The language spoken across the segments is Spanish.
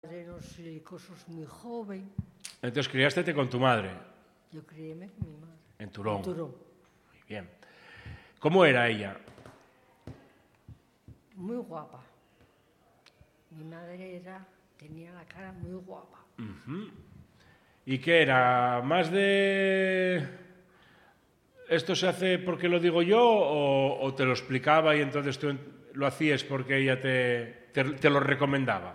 Los silicosos muy joven. Entonces criástete con tu madre. Yo criéme con mi madre. En Turón. En Turón. Muy bien. ¿Cómo era ella? Muy guapa. Mi madre tenía la cara muy guapa. ¿Y qué era? ¿Más de esto se hace porque lo digo yo o te lo explicaba y entonces tú lo hacías porque ella te lo recomendaba?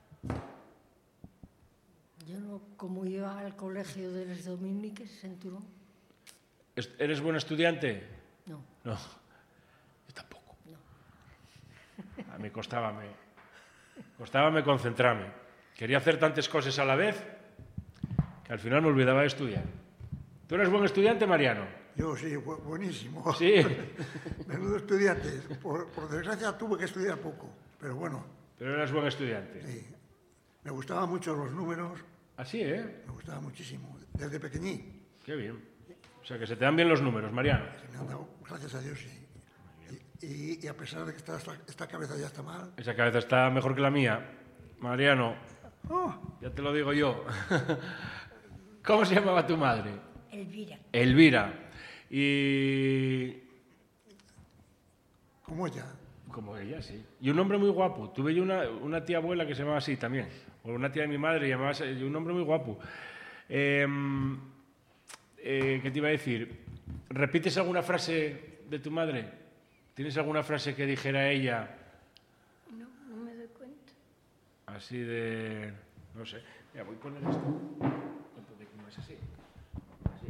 Yo no, como iba al colegio de los dominiques en Turón. ¿Eres buen estudiante? No. No, yo tampoco. No. A mí costábame concentrarme. Quería hacer tantas cosas a la vez que al final me olvidaba de estudiar. ¿Tú eres buen estudiante, Mariano? Yo sí, buenísimo. Sí. Menudo estudiante. Por desgracia tuve que estudiar poco, pero bueno. Pero eras buen estudiante. Sí. Me gustaban mucho los números. Así, ¿eh? Me gustaba muchísimo, desde pequeñín. Qué bien. O sea, que se te dan bien los números, Mariano. Se me han dado, gracias a Dios, sí. Y a pesar de que esta cabeza ya está mal. Esa cabeza está mejor que la mía. Mariano, ya te lo digo yo. ¿Cómo se llamaba tu madre? Elvira. Elvira. Y... Como ella. Como ella, sí. Y un hombre muy guapo. Tuve yo una tía abuela que se llamaba así también. O una tía de mi madre llamaba así, un hombre muy guapo. ¿Qué te iba a decir? ¿Repites alguna frase de tu madre? ¿Tienes alguna frase que dijera ella? No me doy cuenta. Así de... no sé. Mira, voy a poner esto. Entonces, ¿cómo es así? Así.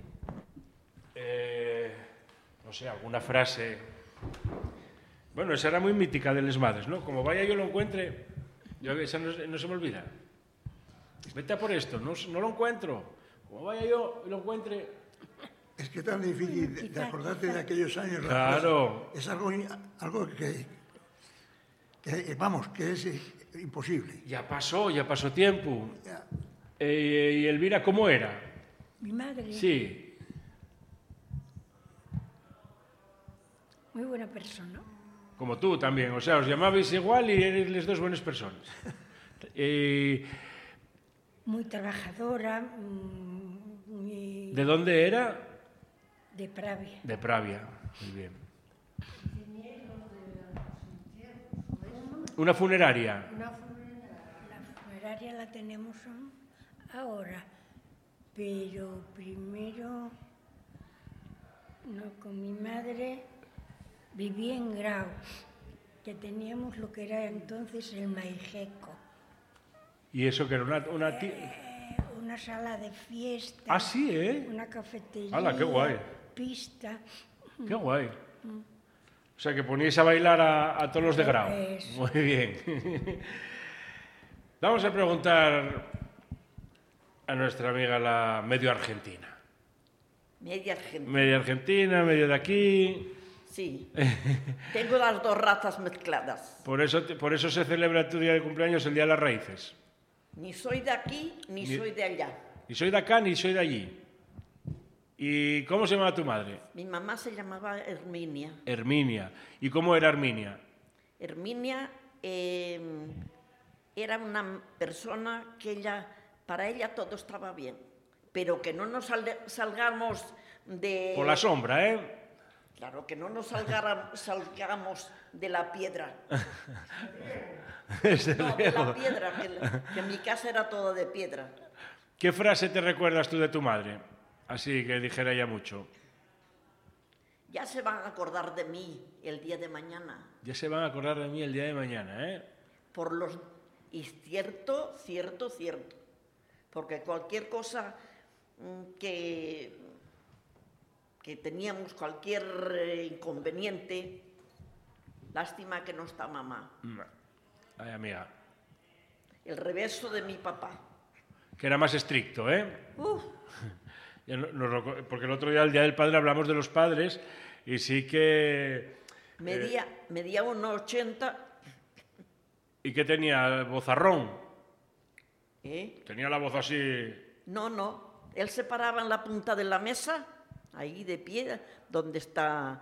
No sé, alguna frase... Bueno, esa era muy mítica de las madres, ¿no? Como vaya yo lo encuentre, esa no se me olvida. Vete a por esto, no lo encuentro. Como vaya yo y lo encuentre... Es que es tan difícil de acordarte de aquellos años. Claro. Es algo que vamos, que es imposible. Ya pasó tiempo. Ya. ¿Y Elvira cómo era? Mi madre. Sí. Muy buena persona. Como tú también, o sea, os llamabais igual y eres las dos buenas personas. Muy trabajadora. ¿De dónde era? De Pravia. De Pravia, muy bien. ¿Una funeraria? La funeraria la tenemos ahora, pero primero, con mi madre viví en Grau, que teníamos lo que era entonces el Maijeco. ¿Y eso que era Una sala de fiesta. Ah, sí, ¿eh? Una cafetería. ¡Hala, qué guay! Pista. ¡Qué guay! O sea, que poníais a bailar a todos los de Grau. Eso. Muy bien. Vamos a preguntar a nuestra amiga la medio argentina. Media argentina. Medio argentina, medio de aquí. Sí. Tengo las dos razas mezcladas. Por eso se celebra tu día de cumpleaños el Día de las Raíces. Ni soy de aquí, ni soy de allá. Ni soy de acá, ni soy de allí. ¿Y cómo se llamaba tu madre? Mi mamá se llamaba Herminia. Herminia. ¿Y cómo era Herminia? Herminia era una persona que para ella todo estaba bien, pero que no nos salgamos de... Por la sombra, ¿eh? Claro, que no nos salgamos de la piedra. No, de la piedra, que en mi casa era todo de piedra. ¿Qué frase te recuerdas tú de tu madre? Así que dijera ella mucho. Ya se van a acordar de mí el día de mañana. Ya se van a acordar de mí el día de mañana, ¿eh? Y cierto. Porque cualquier cosa que teníamos, cualquier inconveniente, lástima que no está mamá. Ay, amiga. El reverso de mi papá. Que era más estricto, ¿eh? Porque el otro día, el Día del Padre, hablamos de los padres y sí que... Medía 1,80. ¿Y qué tenía? ¿Vozarrón? Tenía la voz así... No. Él se paraba en la punta de la mesa, ahí de pie, donde está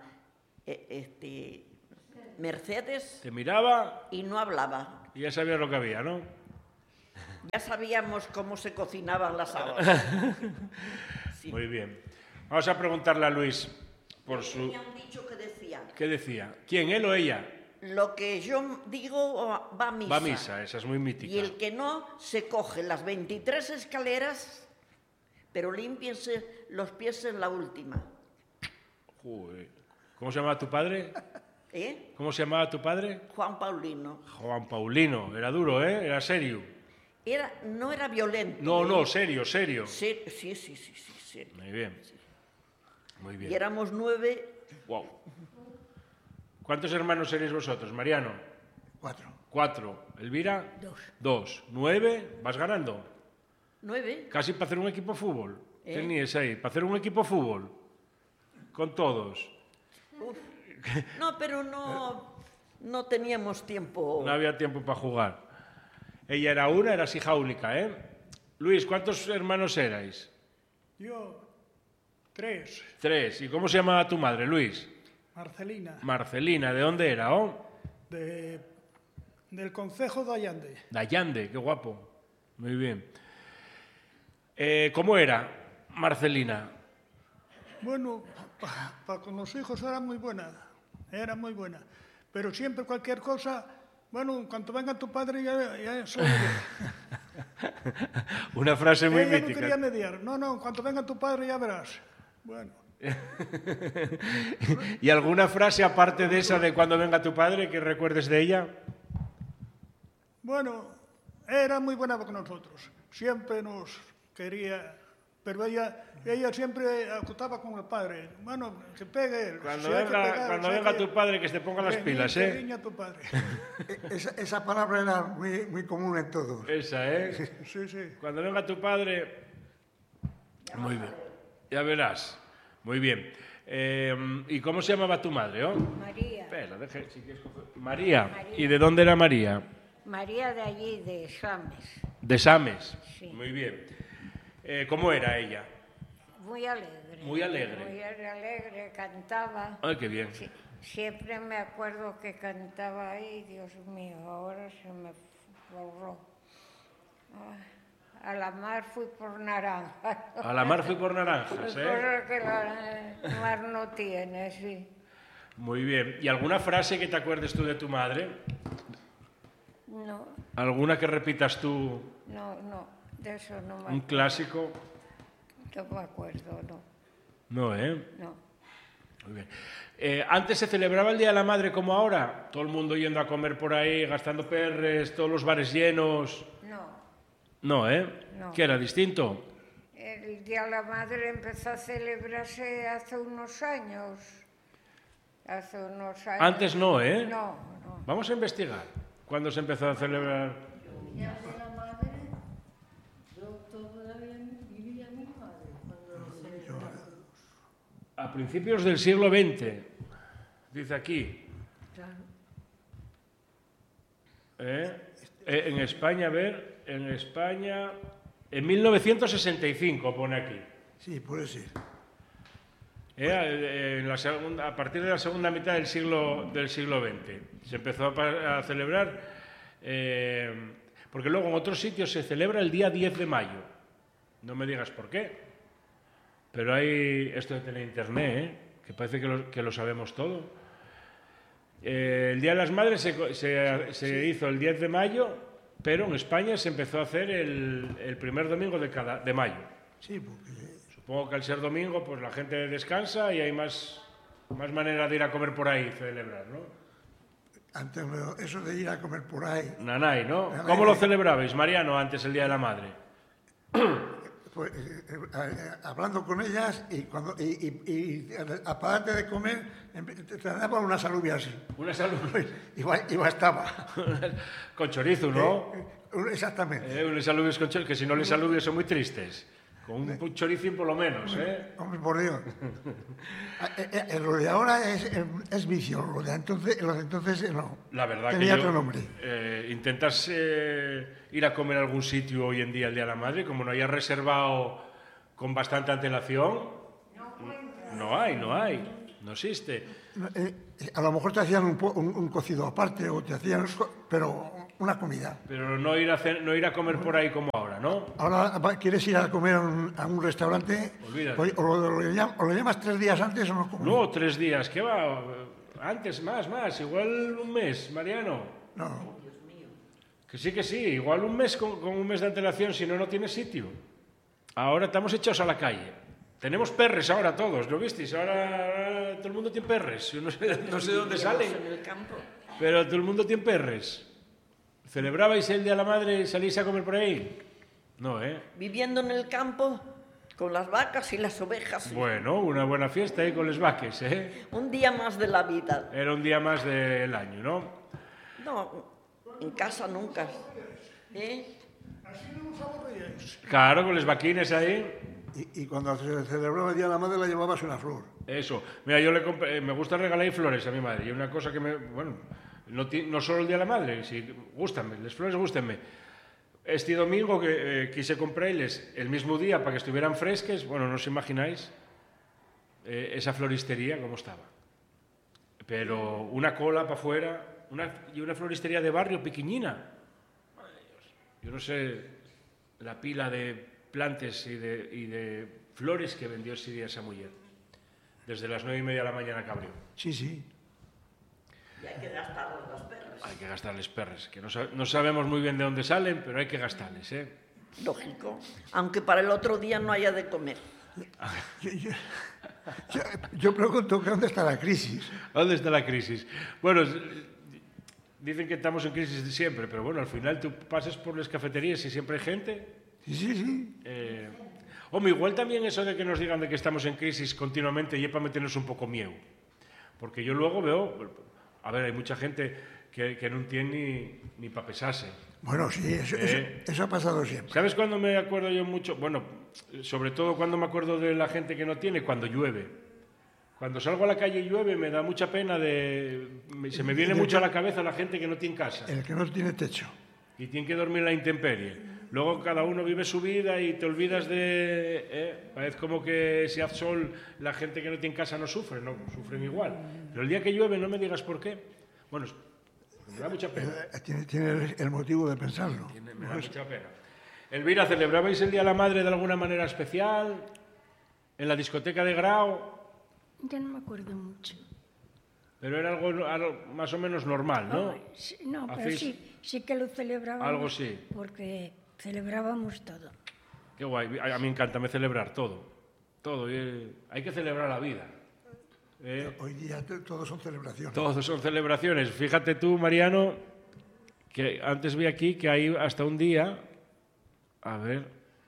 Mercedes. Te miraba... Y no hablaba. Y ya sabías lo que había, ¿no? ya sabíamos cómo se cocinaban las habas. Sí. Muy bien. Vamos a preguntarle a Luis por su... Tenía un dicho que decía, ¿Qué decía? ¿Quién, él o ella? lo que yo digo va a misa. Va a misa, esa es muy mítica. Y el que no, se coge las 23 escaleras, pero límpiense los pies en la última. Joder. ¿Cómo se llamaba tu padre? ¿Eh? ¿Cómo se llamaba tu padre? Juan Paulino. Juan Paulino. Era duro, ¿eh? Era serio. No era violento. No, no, serio, serio. Sí. Serio. Muy bien. Muy Y bien. éramos 9. Wow. ¿Cuántos hermanos seréis vosotros, Mariano? 4. 4. ¿Elvira? 2. 2. 9. Vas ganando. 9. Casi para hacer un equipo de fútbol. Teníais ahí. Para hacer un equipo de fútbol. Con todos. No, pero no teníamos tiempo. No había tiempo para jugar. Ella era una, eras hija única, ¿eh? Luis, ¿cuántos hermanos erais? Yo, 3. 3. ¿Y cómo se llamaba tu madre, Luis? Marcelina, Marcelina. ¿De dónde era? Oh? del concejo de Allande. De Allande, qué guapo. Muy bien. ¿Cómo era Marcelina? Bueno, con los hijos era muy buena. Pero siempre cualquier cosa, bueno, en cuanto venga tu padre ya soy yo. Una frase muy Ella no mítica. quería mediar. No, en cuanto venga tu padre ya verás. Bueno, ¿Y alguna frase aparte de esa de cuando venga tu padre que recuerdes de ella? bueno, era muy buena con nosotros. Siempre nos quería, pero ella siempre acotaba con el padre. Bueno, que pegue él. Cuando Si hay que pegar, cuando si hay venga que- tu padre que se ponga las pilas, ¿eh? Riña tu padre. Esa palabra era muy común en todos. Esa, ¿eh? Sí. Cuando venga tu padre... Muy bien. Ya verás. Muy bien. ¿Y cómo se llamaba tu madre, oh? María. Espera, si quieres coger. María. María. ¿Y de dónde era María? María de allí, de Sames. De Sames. Sí. Muy bien. ¿Cómo era ella? Muy alegre. Muy alegre. Muy alegre, cantaba. Ay, qué bien. Sí, siempre me acuerdo que cantaba ahí, Dios mío, ahora se me borró. A la mar fui por naranjas. A la mar fui por naranjas, Cosas que la mar no tiene, sí. Muy bien. ¿Y alguna frase que te acuerdes tú de tu madre? No, ¿Alguna que repitas tú? no, de eso no ¿Un clásico? no me acuerdo, no, No, ¿eh? no. Muy bien. ¿Antes se celebraba el Día de la Madre como ahora? Todo el mundo yendo a comer por ahí, gastando perres, todos los bares llenos. No, No, ¿eh? No. ¿Qué era distinto? el Día de la Madre empezó a celebrarse hace unos años. Antes no, ¿eh? No. Vamos a investigar. ¿Cuándo se empezó a celebrar? A principios del siglo XX, dice aquí. En España, a ver, en 1965 pone aquí. Sí, puede ser. A partir de la segunda mitad del siglo XX se empezó a celebrar, porque luego en otros sitios se celebra el día 10 de mayo. No me digas por qué, pero hay esto de tener internet, que parece que lo sabemos todo. El Día de las Madres se hizo el 10 de mayo, pero en España se empezó a hacer el primer domingo de mayo. Sí, porque Supongo que al ser domingo, pues la gente descansa y hay más manera de ir a comer por ahí y celebrar, ¿no? antes eso de ir a comer por ahí, Nanay, ¿no? Nanay. ¿Cómo lo celebrabais, Mariano, antes el Día de la Madre? pues, hablando con ellas y aparte de comer, te daban unas alubias así. Una salud Y bastaba. con chorizo, ¿no? Exactamente. Unos alubios con chorizo, que si no les alubios son muy tristes. Con un choricín por lo menos, ¿eh? Hombre, por Dios. Lo de ahora es vicio, lo de entonces no. La verdad Tenía que otro nombre. Intentas ir a comer a algún sitio hoy en día el Día de la Madre, como no hayas reservado con bastante antelación, no hay, no existe. A lo mejor te hacían un cocido aparte o te hacían, pero una comida. Pero no ir a comer por ahí como ahora, ¿no? Ahora quieres ir a comer a un restaurante, Olvídate. o lo llamas 3 días antes o no comes. No, 3 días, ¿qué va? Antes, más, igual un mes, Mariano. No. Que sí, igual un mes con un mes de antelación, si no, no tiene sitio. Ahora estamos echados a la calle. Tenemos perres ahora todos, ¿lo visteis? Ahora todo el mundo tiene perres. Yo no sé de dónde salen, En el campo. pero todo el mundo tiene perres. ¿Celebrabais el Día de la Madre y salís a comer por ahí? No, ¿eh? Viviendo en el campo con las vacas y las ovejas. Bueno, una buena fiesta ahí con los vaques, ¿eh? Un día más de la vida. Era un día más del año, ¿no? No, en casa nunca. ¿Eh? Así no nos aburríais. Claro, con los vaquines ahí. Y cuando se celebraba el Día de la Madre le llevabas una flor. Eso. Mira, yo me gusta regalar flores a mi madre. Y una cosa que bueno, no solo el Día de la Madre, sí, gústanme, las flores gústenme. Este domingo que quise comprarles el mismo día para que estuvieran fresques, bueno, no os imagináis esa floristería cómo estaba. Pero una cola para afuera, y una floristería de barrio pequeñina. Madre de Dios. Yo no sé la pila de plantes y de flores que vendió ese día esa mujer. Desde las 9:30 de la mañana que abrió. Sí. Y hay que gastar las perras. Hay que gastarles perres, que no sabemos muy bien de dónde salen, pero hay que gastarles, ¿eh? Lógico. Aunque para el otro día no haya de comer. Yo pregunto que dónde está la crisis. ¿Dónde está la crisis? Bueno, dicen que estamos en crisis de siempre, pero bueno, al final tú pasas por las cafeterías y siempre hay gente. Sí. Hombre, igual también eso de que nos digan de que estamos en crisis continuamente y es para meternos un poco miedo. Porque yo luego veo, a ver, hay mucha gente que no tiene ni para pesarse. Bueno, sí, eso ha pasado siempre. ¿Sabes cuándo me acuerdo yo mucho? Bueno, sobre todo cuando me acuerdo de la gente que no tiene, cuando llueve. Cuando salgo a la calle y llueve me da mucha pena se me viene mucho a la cabeza la gente que no tiene casa. El que no tiene techo. Y tiene que dormir en la intemperie. Luego cada uno vive su vida y te olvidas de... Parece como que si hace sol la gente que no tiene casa no sufre, no, sufren igual. Pero el día que llueve no me digas por qué. Bueno, me da mucha pena. Tiene el motivo de pensarlo. Me da mucha pena. Elvira, ¿celebrabais el Día de la Madre de alguna manera especial? ¿En la discoteca de Grau? Ya no me acuerdo mucho. Pero era algo más o menos normal, ¿no? No, pero sí que lo celebrábamos. Algo sí. Porque celebrábamos todo. Qué guay. A mí me encanta celebrar todo. Todo. Hay que celebrar la vida. Hoy día todos son celebraciones. Todos son celebraciones. Fíjate tú, Mariano, que antes vi aquí que hay hasta un día... A ver...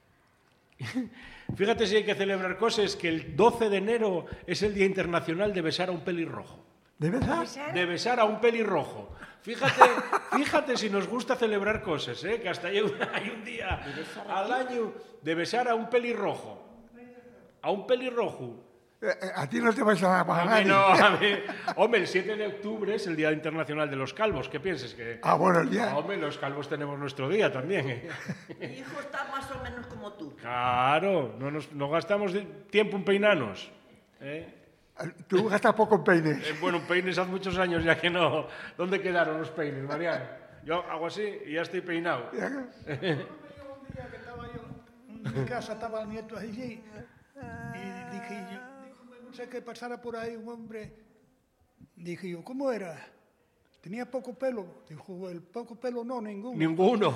Fíjate si hay que celebrar cosas, que el 12 de enero es el Día Internacional de besar a un pelirrojo. ¿De verdad? De besar a un pelirrojo. Fíjate si nos gusta celebrar cosas, que hasta hay un día al año de besar a un pelirrojo. A un pelirrojo. A ti no te vas a pagar nadie. No, a mí. Hombre, el 7 de octubre es el Día Internacional de los Calvos. ¿Qué piensas? Bueno, el día. Hombre, los calvos tenemos nuestro día también. Mi hijo está más o menos como tú. Claro, no gastamos tiempo en peinarnos. Tú gastas poco en peines. Bueno, peines hace muchos años ya que no. ¿Dónde quedaron los peines, Mariano? Yo hago así y ya estoy peinado. Un día que estaba yo en mi casa, estaba el nieto allí y dije yo, no sé qué pasara por ahí un hombre. Dije yo, ¿cómo era? Tenía poco pelo. Dijo, el poco pelo no, ninguno. Ninguno.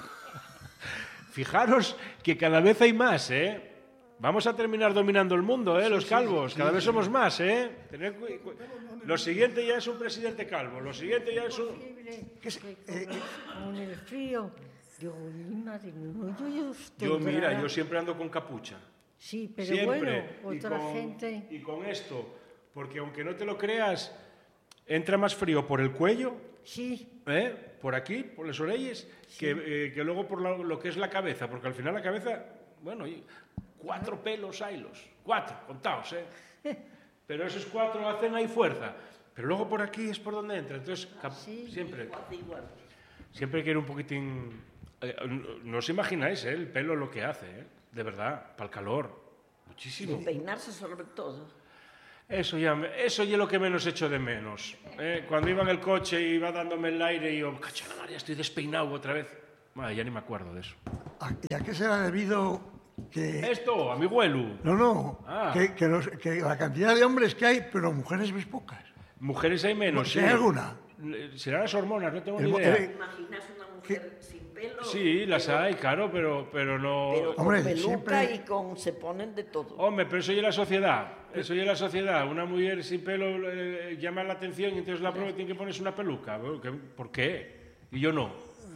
Fijaros que cada vez hay más, Vamos a terminar dominando el mundo, los calvos. Cada vez somos más, Lo siguiente ya es un presidente calvo. Lo siguiente ya es un... Con el frío. Digo, madre mía, yo siempre ando con capucha. Sí, pero siempre. bueno, otra gente... Y con esto, porque aunque no te lo creas, entra más frío por el cuello, Sí. por aquí, por las orejas, que luego por lo que es la cabeza, porque al final la cabeza, bueno, 4 pelos haylos, 4, contaos, Pero esos 4 hacen ahí fuerza, pero luego por aquí es por donde entra, entonces siempre hay que ir un poquitín... no os imagináis, el pelo lo que hace, de verdad, para el calor, muchísimo. Y peinarse sobre todo. Eso es lo que menos echo de menos. Cuando iba en el coche y iba dándome el aire y yo, cacho la madre, ya estoy despeinado otra vez. Madre, ya ni me acuerdo de eso. ¿Y a qué será debido que... Esto, a mi abuelo. No, Ah. que la cantidad de hombres que hay, pero mujeres ves pocas? Mujeres hay menos, ¿Sí sí. hay alguna? Serán las hormonas, no tengo ni El- idea. el- ¿Imaginas una mujer sin pelo? Sí, las hay, claro, pero no... Pero con Hombre, peluca siempre- y con... se ponen de todo. Hombre, pero eso ya es la sociedad. Eso ya es la sociedad. Una mujer sin pelo llama la atención y entonces la prueba tiene que ponerse una peluca. Bueno, ¿por qué? Y yo no.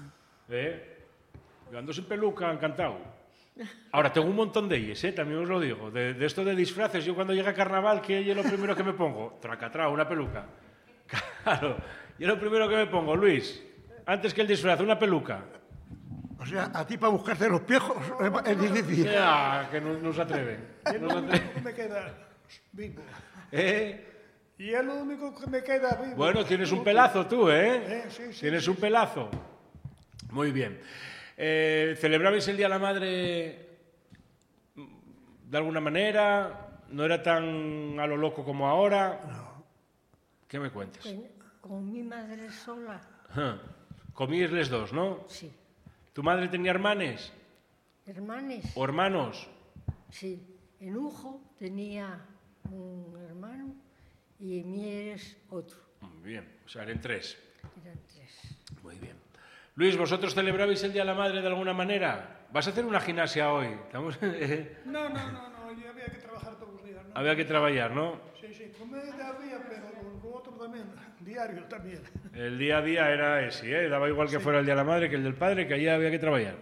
Yo ando sin peluca, encantado. Ahora, tengo un montón de ellos, también os lo digo. De esto de disfraces, yo cuando llega carnaval, ¿qué es lo primero que me pongo? Tracatrao, una peluca. Claro, yo lo primero que me pongo, Luis, antes que el disfraz, una peluca. O sea, a ti para buscarte los piejos es difícil. Ya, que no se atreven. Y es lo único que me queda vivo. Y es lo único que me queda vivo. Bueno, tienes un pelazo tú, Sí, sí, Tienes un pelazo. Muy bien. ¿Celebrabais el Día de la Madre de alguna manera? ¿No era tan a lo loco como ahora? No. ¿Qué me cuentas? Con mi madre sola, Comíais les dos, ¿no? sí. ¿Tu madre tenía hermanes Hermanes, o hermanos? sí. En Ujo tenía un hermano y Mieres otro. Muy bien, o sea, eran tres. Eran tres. Muy bien. Luis, ¿vosotros celebrabais el Día de la Madre de alguna manera? ¿Vas a hacer una gimnasia hoy? No, yo había que trabajar todos los días, ¿no? Había que trabajar, ¿no? Sí, comedia había, pero lo otro también, diario también. El día a día era ese, daba igual que fuera el Día de la Madre que el del padre, que allí había que trabajar.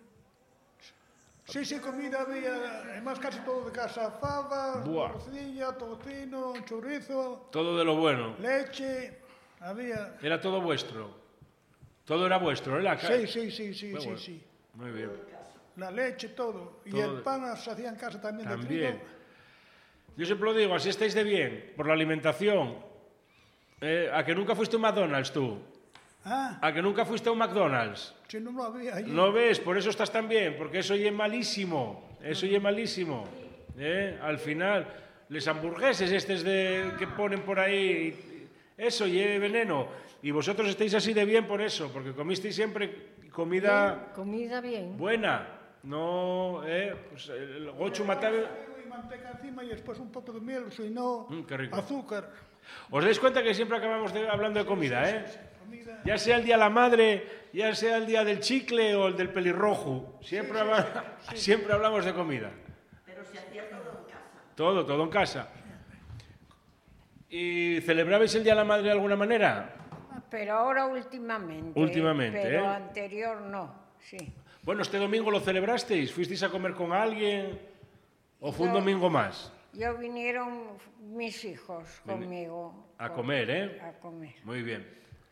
Sí, comida había, además casi todo de casa, fava, Buah. morcilla, tocino, chorizo, Todo de lo bueno. leche, había... Era todo vuestro. Todo era vuestro, ¿eh? Sí. Bueno, muy bien. La leche, todo. Y Todo. el pan se hacía en casa también, de También. trigo. Yo siempre lo digo, así estáis de bien, por la alimentación. ¿A que nunca fuiste a un McDonald's tú? Ah, ¿A que nunca fuiste a un McDonald's? si no lo había allí. ¿No ves? Por eso estás tan bien, porque eso ya es malísimo. Eso ya es malísimo. Al final, les hamburgueses que ponen por ahí, eso ya es veneno. Y vosotros estáis así de bien por eso, porque comisteis siempre comida Bien, comida bien. buena. No, pues el gochu mataba... Y manteca encima y después un poco de miel, si no, Qué rico. azúcar. Os dais cuenta que siempre acabamos hablando de comida, Comida. Ya sea el día de la madre, ya sea el día del chicle o el del pelirrojo. Siempre hablamos de comida. Pero se hacía todo en casa. Todo en casa. ¿Y celebrabais el día de la madre de alguna manera? Pero ahora últimamente. Últimamente, Pero anterior no, sí. Bueno, este domingo lo celebrasteis. ¿Fuisteis a comer con alguien? ¿O fue un domingo más? Yo vinieron mis hijos conmigo. A comer, A comer. Muy bien.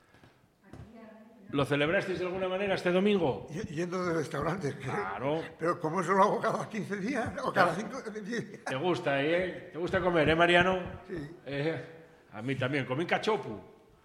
¿Lo celebrasteis de alguna manera este domingo? Yendo de restaurantes. Claro. Pero como eso lo hago cada 15 días o cada 5 días. ¿Te gusta, ¿Te gusta comer, Mariano? Sí. A mí también. ¿Comí cachopu?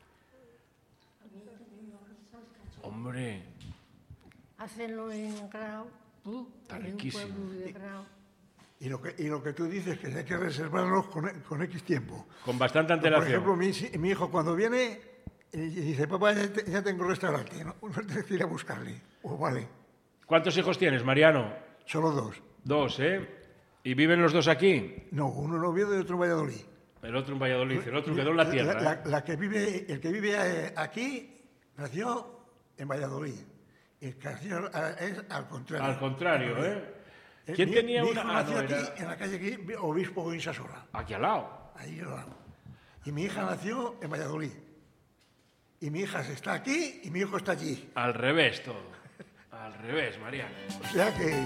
Hombre, Hacenlo en Grau, Está en riquísimo. un pueblo de Grau. Y lo que tú dices, que hay que reservarlos con X tiempo. con bastante Por antelación. ejemplo, mi hijo cuando viene y dice, papá, ya tengo restaurante, no tienes que ir a buscarle. Pues vale, ¿Cuántos hijos tienes, Mariano? solo dos. Dos, ¿Y viven los dos aquí? No, uno en Oviedo y otro en Valladolid. El otro en Valladolid, el otro quedó en la tierra. El que vive aquí nació en Valladolid. El que nació es al contrario. Al contrario, ¿Quién tenía mi una...? hijo nació aquí, en la calle aquí, Obispo Insasola. Aquí al lado. Ahí al lado. Y mi hija nació en Valladolid. Y mi hija está aquí y mi hijo está allí. Al revés todo. Al revés, Mariano. O sea que...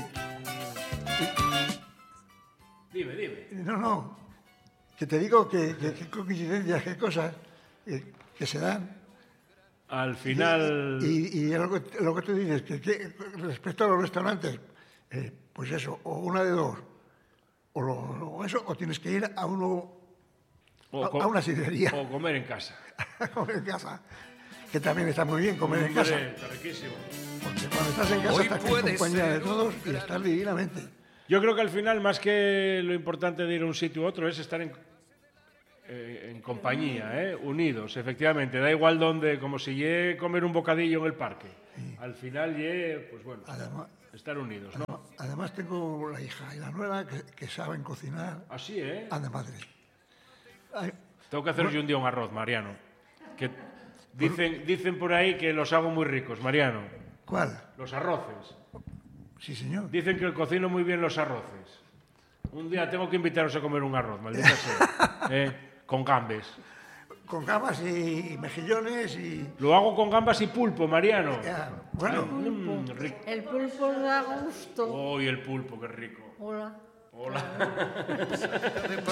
Dime. No. Que te digo que coincidencias, qué cosas que se dan. Al final... Y es lo que tú dices, que respecto a los restaurantes, pues eso, o una de dos, o eso, o tienes que ir a uno... a una sidrería. O comer en casa. A comer en casa. Que también está muy bien comer en casa. Está riquísimo. Porque cuando estás en casa estás en compañía de todos y estás divinamente. Yo creo que al final, más que lo importante de ir a un sitio u otro, es estar en compañía, unidos, efectivamente. Da igual donde, como si lle comer un bocadillo en el parque. Sí. Al final lle, pues bueno, además, estar unidos, ¿no? Además tengo la hija y la nuera que saben cocinar. Así, ¿eh? Anda, madre. Tengo que hacer yo un día un arroz, Mariano. Que dicen por ahí que los hago muy ricos, Mariano. ¿Cuál? Los arroces. Sí, señor. Dicen que cocino muy bien los arroces. Un día tengo que invitaros a comer un arroz, maldita sea. Con gambes. Con gambas y mejillones y... Lo hago con gambas y pulpo, Mariano. Bueno. El pulpo da gusto. ¡Uy, el pulpo, qué rico! Hola. Hola.